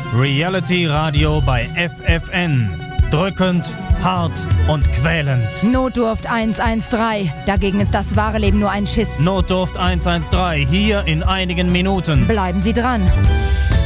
Reality Radio bei FFN. Drückend, hart und quälend. Notdurft 113. Dagegen ist das wahre Leben nur ein Schiss. Notdurft 113. Hier in einigen Minuten. Bleiben Sie dran.